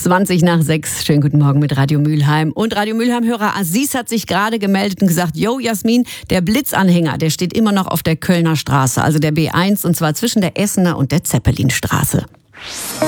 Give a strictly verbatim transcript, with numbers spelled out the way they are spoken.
zwanzig nach sechs. Schönen guten Morgen mit Radio Mülheim. Und Radio Mülheim-Hörer Aziz hat sich gerade gemeldet und gesagt, yo Jasmin, der Blitzanhänger, der steht immer noch auf der Kölner Straße, also der B eins, und zwar zwischen der Essener und der Zeppelinstraße.